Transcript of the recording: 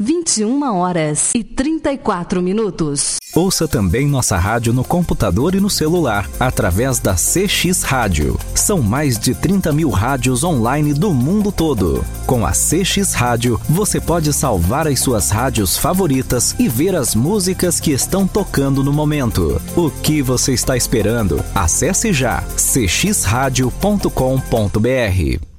21h34. Ouça também nossa rádio no computador e no celular, através da CX Rádio. São mais de 30 mil rádios online do mundo todo. Com a CX Rádio, você pode salvar as suas rádios favoritas e ver as músicas que estão tocando no momento. O que você está esperando? Acesse já cxradio.com.br.